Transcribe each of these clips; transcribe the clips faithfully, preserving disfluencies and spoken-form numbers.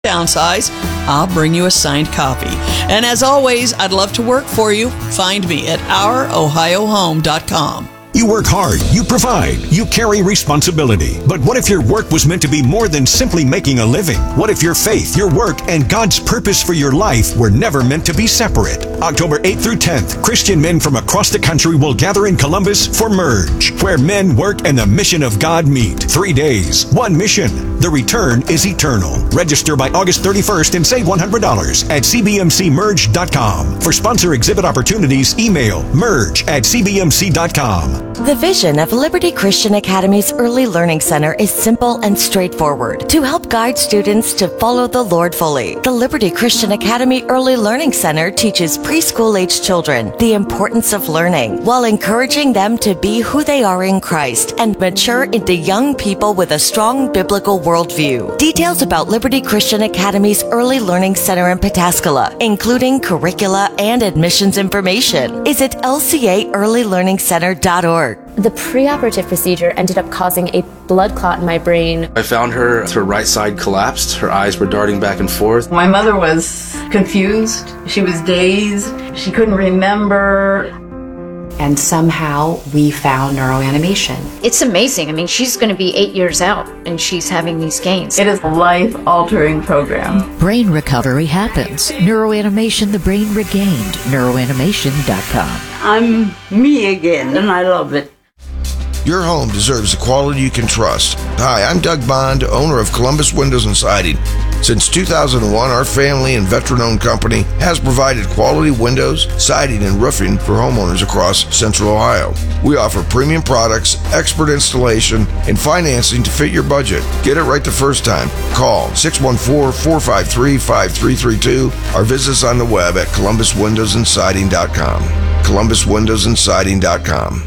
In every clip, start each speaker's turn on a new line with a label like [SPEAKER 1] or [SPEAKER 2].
[SPEAKER 1] downsize, I'll bring you a signed copy. And as always, I'd love to work for you. Find me at our ohio home dot com.
[SPEAKER 2] You work hard, you provide, you carry responsibility. But what if your work was meant to be more than simply making a living? What if your faith, your work, and God's purpose for your life were never meant to be separate? October eighth through tenth, Christian men from across the country will gather in Columbus for Merge, where men, work, and the mission of God meet. Three days, one mission. The return is eternal. Register by August thirty-first and save one hundred dollars at c b m c merge dot com. For sponsor exhibit opportunities, email merge at c b m c dot com.
[SPEAKER 3] The vision of Liberty Christian Academy's Early Learning Center is simple and straightforward. To help guide students to follow the Lord fully, the Liberty Christian Academy Early Learning Center teaches preschool-age children the importance of learning while encouraging them to be who they are in Christ and mature into young people with a strong biblical worldview. Details about Liberty Christian Academy's Early Learning Center in Pataskala, including curricula and admissions information, is at l c a early learning center dot org.
[SPEAKER 4] The preoperative procedure ended up causing a blood clot in my brain.
[SPEAKER 5] I found her, her right side collapsed. Her eyes were darting back and forth.
[SPEAKER 6] My mother was confused. She was dazed. She couldn't remember.
[SPEAKER 7] And somehow we found neuroanimation.
[SPEAKER 8] It's amazing. I mean, she's going to be eight years out and she's having these gains.
[SPEAKER 6] It is a life-altering program.
[SPEAKER 9] Brain recovery happens. Neuroanimation, the brain regained. neuroanimation dot com.
[SPEAKER 6] I'm me again, and I love it.
[SPEAKER 10] Your home deserves the quality you can trust. Hi, I'm Doug Bond, owner of Columbus Windows and Siding. Since two thousand one, our family and veteran-owned company has provided quality windows, siding, and roofing for homeowners across Central Ohio. We offer premium products, expert installation, and financing to fit your budget. Get it right the first time. Call six one four, four five three, five three three two or visit us on the web at columbus windows and siding dot com. columbus windows and siding dot com.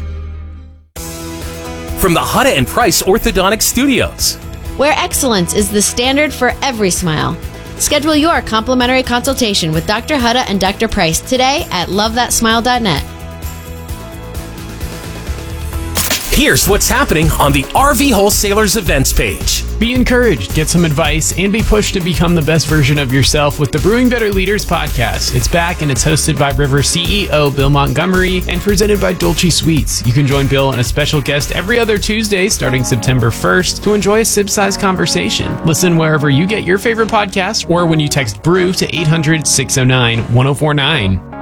[SPEAKER 11] From the Hutta and Price Orthodontic Studios,
[SPEAKER 12] where excellence is the standard for every smile. Schedule your complimentary consultation with Doctor Hutta and Doctor Price today at love that smile dot net.
[SPEAKER 11] Here's what's happening on the R V Wholesalers events page.
[SPEAKER 13] Be encouraged, get some advice, and be pushed to become the best version of yourself with the Brewing Better Leaders podcast. It's back and it's hosted by River C E O Bill Montgomery and presented by Dolce Sweets. You can join Bill and a special guest every other Tuesday starting September first to enjoy a sip-sized conversation. Listen wherever you get your favorite podcast or when you text BREW to eight hundred, six oh nine, one oh four nine.